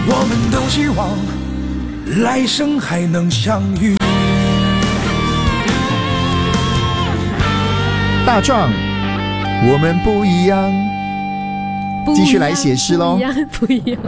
我们都希望来生还能相遇。 大壮，我们不一样。继续来写诗咯。 不一样。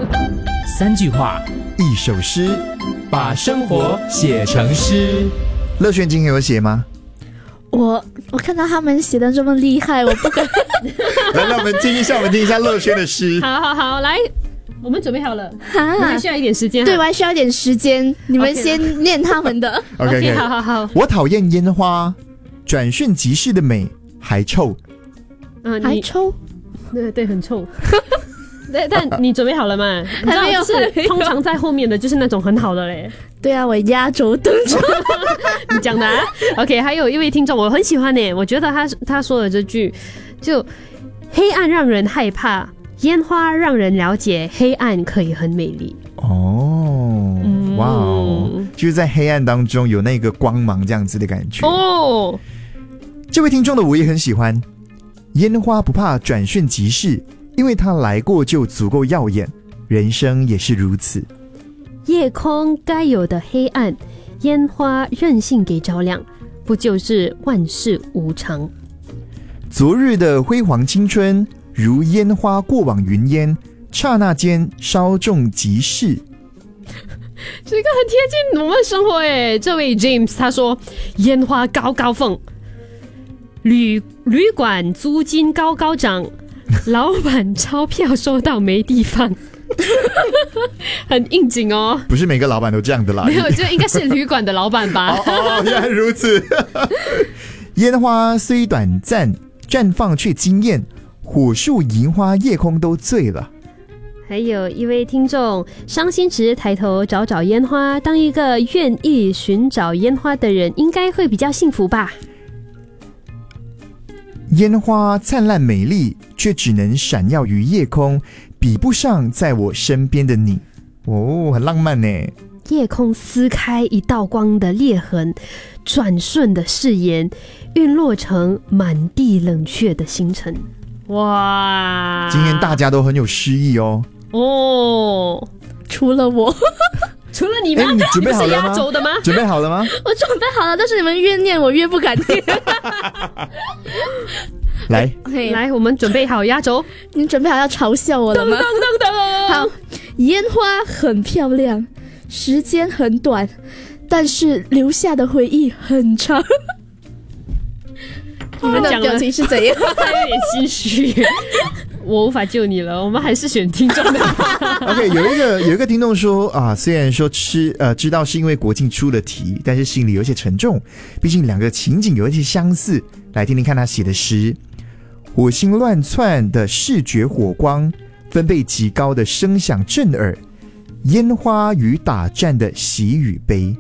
3句话 ，1首诗， 把生活写成诗。 乐萱今天有写吗？ 我看到他们写的这么厉害，我不敢。 来，让我们听一下乐萱的诗。 好，来，我们准备好了，我还需要一点时间。 对，我还需要一点时间，你们先念他们的。 OK， 好。 我讨厌烟花，转瞬即逝的美还臭。 还臭？ 对，很臭。但你准备好了吗？你知道就是通常在后面的就是那种很好的嘞。 对啊，我压轴登场。 你讲的啊 ？OK， 还有一位听众我很喜欢呢，我觉得他说的这句，就黑暗让人害怕，烟花让人了解黑暗可以很美丽。 哦，哇哦，就是在黑暗当中有那个光芒这样子的感觉。 哦， 这位听众的我也很喜欢，烟花不怕转瞬即逝。因为它来过就足够耀眼，人生也是如此。 夜空该有的黑暗，烟花任性给照亮，不就是万事无常？ 昨日的辉煌青春，如烟花过往云烟，刹那间稍纵即逝。 这个很贴近我们生活耶。这位 James 他说，烟花高高凤，旅馆租金高高涨。老板钞票收到没地放。很应景哦。 不是每个老板都这样的啦。 没有，这应该是旅馆的老板吧。 原来如此。烟花虽短暂，绽放却惊艳，火树银花夜空都醉了。 还有一位听众，伤心时抬头找找烟花，当一个愿意寻找烟花的人，应该会比较幸福吧。 烟花灿烂美丽，却只能闪耀于夜空，比不上在我身边的你。哦，很浪漫呢。 夜空撕开一道光的裂痕，转瞬的誓言晕落成满地冷却的星辰。哇， 今天大家都很有诗意哦。 哦， 除了我。 除了你吗？ 你准备好了吗？ 你是压轴的吗？ 准备好了吗？ 我准备好了，但是你们越念我越不敢念。 来， 我们准备好压轴。 你准备好要嘲笑我了吗？好，烟花很漂亮，时间很短，但是留下的回忆很长。你们的表情是怎样？ 他有点心虚。我无法救你了，我们还是选听众的。 OK， 有一个听众说啊，虽然说知道是因为国庆出了题，但是心里有些沉重，毕竟两个情景有一些相似。来听听看他写的诗：火星乱窜的视觉火光，分贝极高的声响震耳，烟花与打战的喜与悲。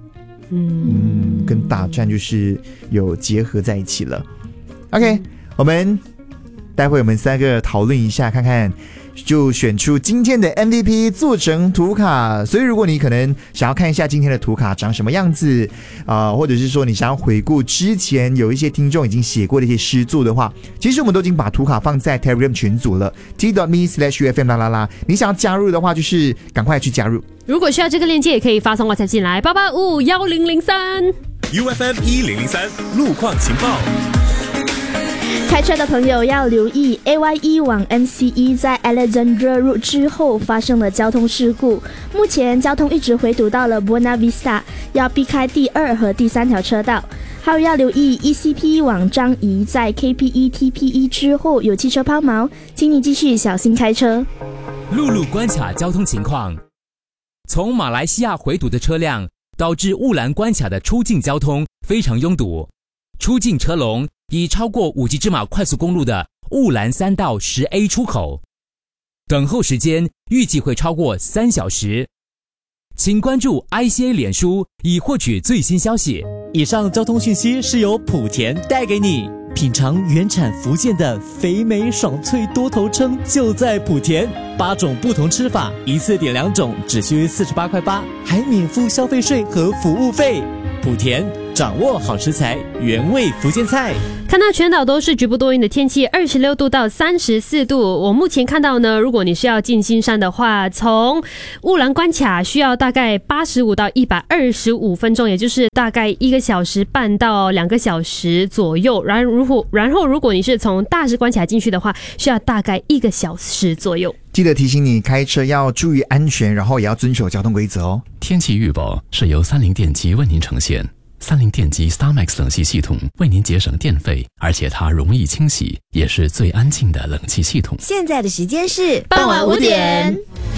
跟打战就是有结合在一起了。OK， 待会我们三个讨论一下，看看就选出今天的 MVP 做成图卡。所以如果你可能想要看一下今天的图卡长什么样子或者是说你想要回顾之前有一些听众已经写过的一些诗作的话，其实我们都已经把图卡放在 Telegram 群组了 t.me/ufm 啦啦啦，你想要加入的话就是赶快去加入。 如果需要这个链接也可以发送 WhatsApp 进来8851003 UFM 1003路况情报。 开车的朋友要留意 AYE 往 MCE 在 Alexandra Road 之后发生了交通事故，目前交通一直回堵到了 Buena Vista， 要避开第2和第3条车道。还有要留意 ECP 往樟宜在 KPE TPE 之后有汽车抛锚，请你继续小心开车。 陆路关卡交通情况，从马来西亚回堵的车辆导致雾兰关卡的出境交通非常拥堵，出境车龙已超过5级芝马快速公路的雾兰3道10A 出口，等候时间预计会超过3小时。请关注 ICA 脸书以获取最新消息。 以上交通讯息是由莆田带给你，品尝原产福建的肥美爽脆多头称就在莆田，8种不同吃法，一次点2种只需48.8块，还免付消费税和服务费。 莆田，掌握好食材，原味福建菜。 看到全岛都是局部多云的天气，26度到34度。我目前看到呢，如果你是要进新山的话，从乌兰关卡需要大概85到125分钟，也就是大概1个小时半到2个小时左右。然后如果你是从大石关卡进去的话，需要大概1个小时左右。 记得提醒你开车要注意安全，然后也要遵守交通规则哦。 天气预报是由30电机为您呈现。30电机 StarMax 冷气系统为您节省电费，而且它容易清洗，也是最安静的冷气系统。 现在的时间是傍晚5点。